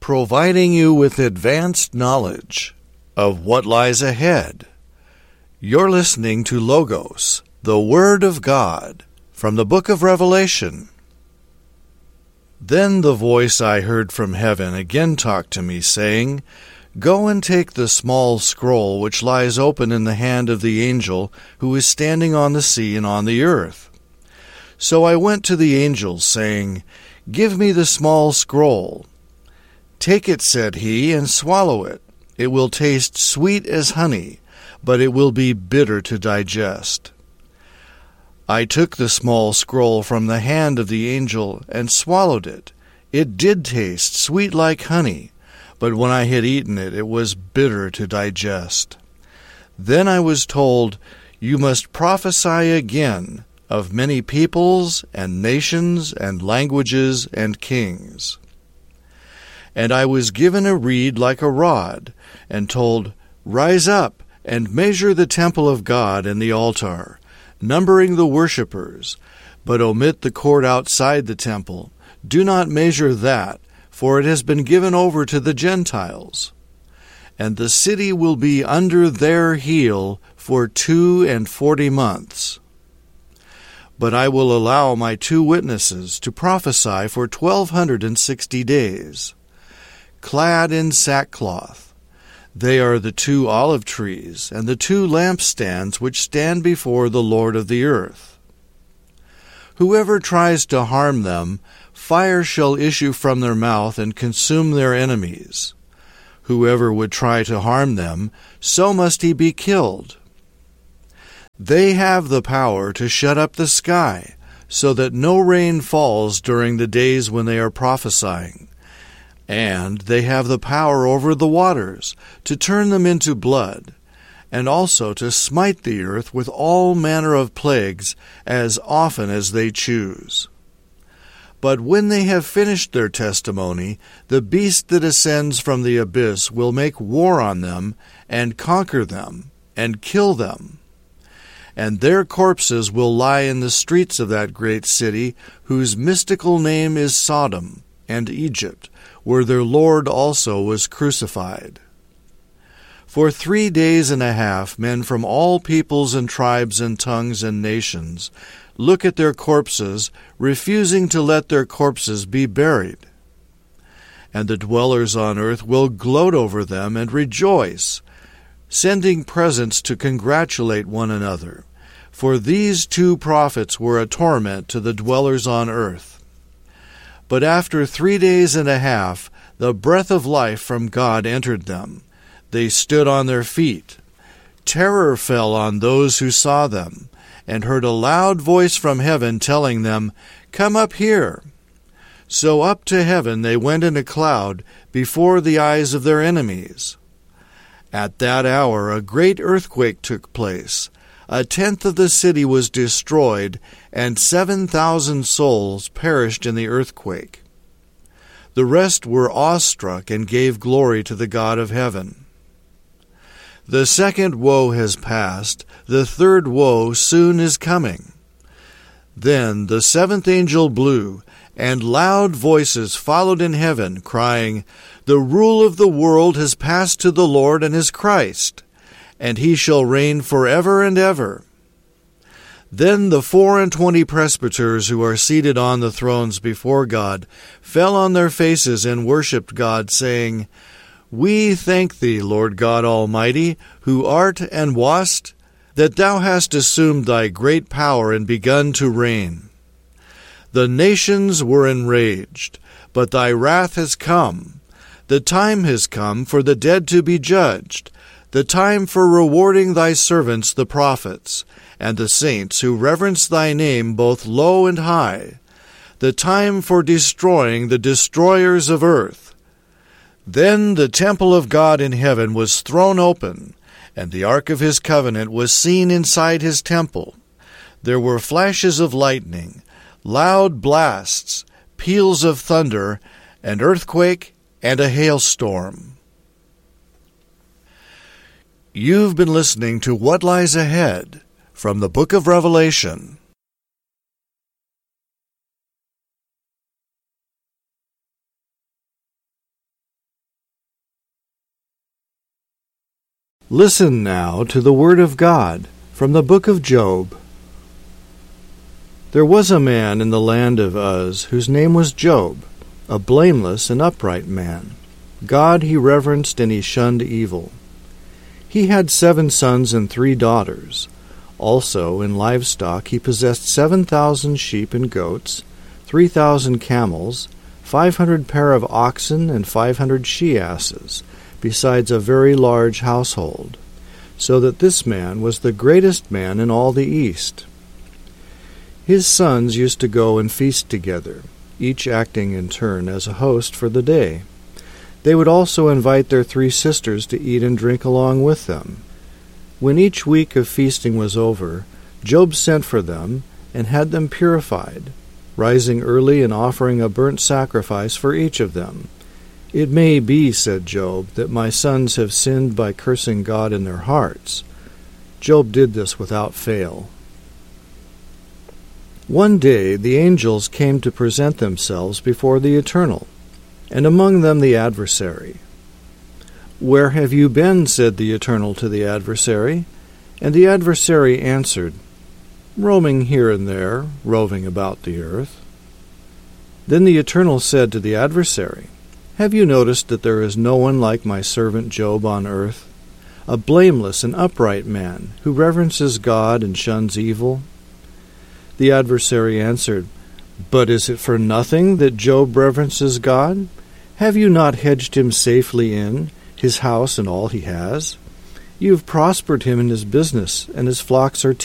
providing you with advanced knowledge of what lies ahead. You're listening to Logos, the Word of God, from the book of Revelation. Then the voice I heard from heaven again talked to me, saying, Go and take the small scroll which lies open in the hand of the angel who is standing on the sea and on the earth. So I went to the angel, saying, Give me the small scroll. Take it, said he, and swallow it. It will taste sweet as honey, but it will be bitter to digest. I took the small scroll from the hand of the angel and swallowed it. It did taste sweet like honey, but when I had eaten it, it was bitter to digest. Then I was told, You must prophesy again of many peoples and nations and languages and kings. And I was given a reed like a rod, and told, Rise up and measure the temple of God and the altar, numbering the worshippers, but omit the court outside the temple. Do not measure that, for it has been given over to the Gentiles. And the city will be under their heel for 42 months. But I will allow my 2 witnesses to prophesy for 1260 days, clad in sackcloth. They are the 2 olive trees and the 2 lampstands which stand before the Lord of the earth. Whoever tries to harm them, fire shall issue from their mouth and consume their enemies. Whoever would try to harm them, so must he be killed. They have the power to shut up the sky, so that no rain falls during the days when they are prophesying. And they have the power over the waters, to turn them into blood, and also to smite the earth with all manner of plagues as often as they choose. But when they have finished their testimony, the beast that ascends from the abyss will make war on them, and conquer them, and kill them. And their corpses will lie in the streets of that great city, whose mystical name is Sodom and Egypt, where their Lord also was crucified. For 3 days and a half men from all peoples and tribes and tongues and nations look at their corpses, refusing to let their corpses be buried. And the dwellers on earth will gloat over them and rejoice, sending presents to congratulate one another. For these 2 prophets were a torment to the dwellers on earth. But after 3 days and a half, the breath of life from God entered them. They stood on their feet. Terror fell on those who saw them, and heard a loud voice from heaven telling them, Come up here. So up to heaven they went in a cloud before the eyes of their enemies. At that hour a great earthquake took place. 1/10 of the city was destroyed, and 7,000 souls perished in the earthquake. The rest were awestruck and gave glory to the God of heaven. The second woe has passed, the third woe soon is coming. Then the 7th angel blew, and loud voices followed in heaven, crying, The rule of the world has passed to the Lord and his Christ, and he shall reign forever and ever. Then the 24 presbyters who are seated on the thrones before God fell on their faces and worshipped God, saying, We thank thee, Lord God Almighty, who art and wast, that thou hast assumed thy great power and begun to reign. The nations were enraged, but thy wrath has come. The time has come for the dead to be judged, the time for rewarding thy servants the prophets, and the saints who reverence thy name both low and high, the time for destroying the destroyers of earth. Then the temple of God in heaven was thrown open, and the ark of his covenant was seen inside his temple. There were flashes of lightning, loud blasts, peals of thunder, an earthquake, and a hailstorm. You've been listening to What Lies Ahead from the book of Revelation. Listen now to the word of God from the book of Job. There was a man in the land of Uz whose name was Job, a blameless and upright man. God he reverenced and he shunned evil. He had 7 sons and 3 daughters. Also in livestock he possessed 7,000 sheep and goats, 3,000 camels, 500 pair of oxen, and 500 she-asses, besides a very large household, so that this man was the greatest man in all the East. His sons used to go and feast together, each acting in turn as a host for the day. They would also invite their 3 sisters to eat and drink along with them. When each week of feasting was over, Job sent for them and had them purified, rising early and offering a burnt sacrifice for each of them. "It may be," said Job, "that my sons have sinned by cursing God in their hearts." Job did this without fail. One day the angels came to present themselves before the Eternal, and among them the adversary. "Where have you been?" said the Eternal to the adversary. And the adversary answered, "Roaming here and there, roving about the earth." Then the Eternal said to the adversary, "Have you noticed that there is no one like my servant Job on earth, a blameless and upright man, who reverences God and shuns evil?" The adversary answered, "But is it for nothing that Job reverences God? Have you not hedged him safely in, his house and all he has? You have prospered him in his business, and his flocks are